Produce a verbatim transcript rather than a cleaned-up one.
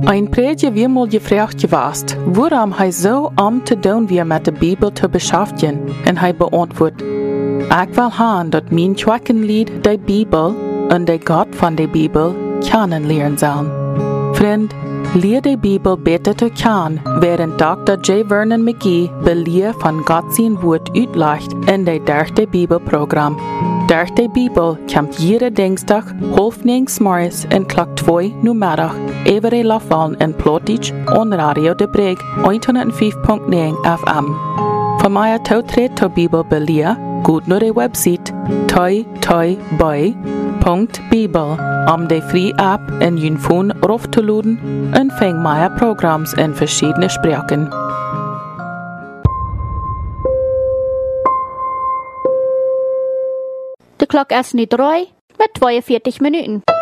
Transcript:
Ein Prediger wie mal gefragt gewast, warum hij so am te doen weer met de Bibel te beschäftigen, en hij beantwoordt, ik wil haan dat mijn Schwackenlied de Bibel en de Gott van de Bibel kennenlernen sollen. Vriend, leer de Bibel beter te kennen, während Doktor J. Vernon McGee beleer van Gott zijn woord uitlegt in de derde Bibelprogramm. Durch de Bibel kommt jede Dienstag, half negen morgens en klok twee numiddag, every lafallen en Plotich on Radio de Breg, honderdvijf komma negen F M. Voor mij toetreden tot Bibel beleer, goed naar de website toi toi boy punt bibel om de free app en je phone ruf te laden en vang mijn programma's in verschillende spraken. De klok is nu drie met tweeënveertig minuten.